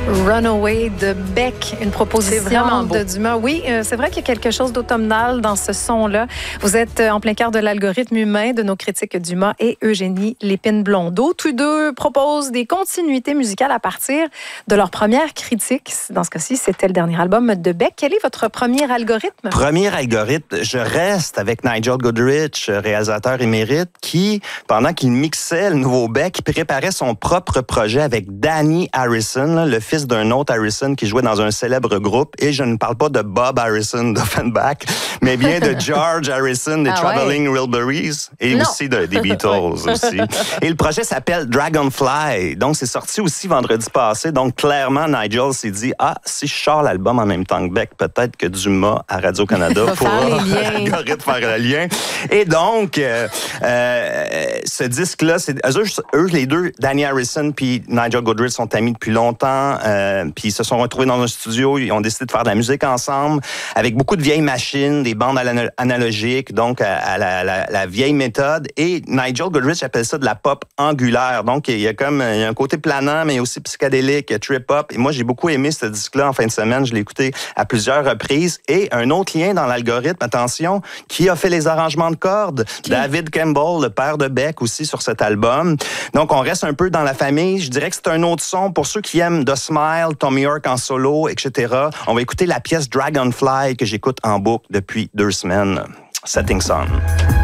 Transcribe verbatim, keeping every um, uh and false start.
Runaway de Beck, une proposition c'est vraiment beau. de Dumas. Oui, euh, c'est vrai qu'il y a quelque chose d'automnal dans ce son-là. Vous êtes en plein cœur de l'algorithme humain de nos critiques Dumas et Eugénie Lépine-Blondeau. Tous deux proposent des continuités musicales à partir de leur première critique. Dans ce cas-ci, c'était le dernier album de Beck. Quel est votre premier algorithme? Premier algorithme, je reste avec Nigel Godrich, réalisateur émérite, qui, pendant qu'il mixait le nouveau Beck, préparait son propre projet avec Danny Harrison, le fils d'un autre Harrison qui jouait dans un célèbre groupe. Et je ne parle pas de Bob Harrison d'Offenbach, mais bien de George Harrison des ah Traveling ouais. Wilburys et non. aussi de, des Beatles aussi. Et le projet s'appelle Dragonfly. Donc, c'est sorti aussi vendredi passé. Donc, clairement, Nigel s'est dit, ah, si je sors l'album en même temps que Beck, peut-être que Dumas à Radio-Canada pourra l'algorithme faire le lien. Et donc, euh, euh, ce disque-là, c'est, eux, eux, les deux, Danny Harrison puis Nigel Godrich sont amis depuis longtemps. Euh, puis ils se sont retrouvés dans un studio, ils ont décidé de faire de la musique ensemble avec beaucoup de vieilles machines, des bandes analogiques, donc à, à la, la, la vieille méthode. Et Nigel Godrich appelle ça de la pop angulaire. Donc il y a comme il y a un côté planant, mais aussi psychédélique, trip-hop. Et moi, j'ai beaucoup aimé ce disque-là en fin de semaine. Je l'ai écouté à plusieurs reprises. Et un autre lien dans l'algorithme, attention, qui a fait les arrangements de cordes? Qui? David Campbell, le père de Beck aussi sur cet album. Donc on reste un peu dans la famille. Je dirais que c'est un autre son pour ceux qui aiment The Smile, Tommy York en solo, et cetera. On va écouter la pièce Dragonfly que j'écoute en boucle depuis deux semaines. Setting Sun.